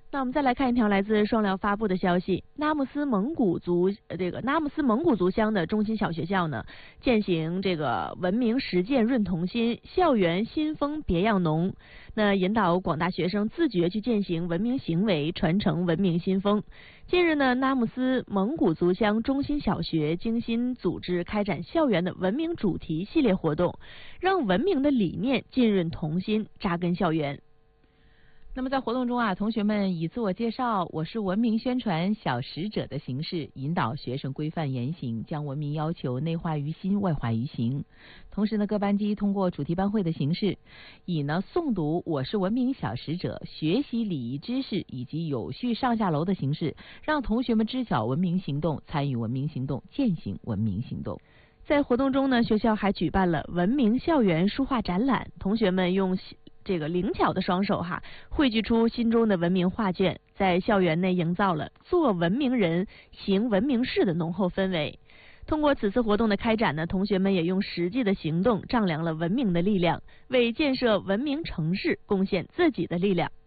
那我们再来看一条来自双辽发布的消息，纳木斯蒙古族乡的中心小学校呢，践行这个文明实践润童心，校园新风别样浓。那引导广大学生自觉去践行文明行为，传承文明新风。近日呢，纳木斯蒙古族乡中心小学精心组织开展校园的文明主题系列活动，让文明的理念浸润童心，扎根校园。 那么在活动中啊，同学们以自我介绍、我是文明宣传小使者的形式，引导学生规范言行，将文明要求内化于心、外化于行。同时呢，各班级通过主题班会的形式，以诵读我是文明小使者、学习礼仪知识以及有序上下楼的形式，让同学们知晓文明行动，参与文明行动，践行文明行动。 在活动中呢，学校还举办了文明校园书画展览，同学们用这个灵巧的双手绘制出心中的文明画卷，在校园内营造了做文明人、行文明事的浓厚氛围。通过此次活动的开展呢，同学们也用实际的行动丈量了文明的力量，为建设文明城市贡献自己的力量。